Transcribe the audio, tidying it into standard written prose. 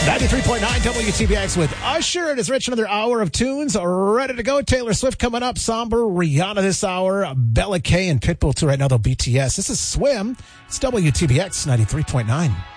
93.9 WTBX with Usher. It is Rich, another hour of tunes ready to go. Taylor Swift coming up, Somber, Rihanna this hour, Bella K and Pitbull too right now, though BTS. This is Swim. It's WTBX 93.9.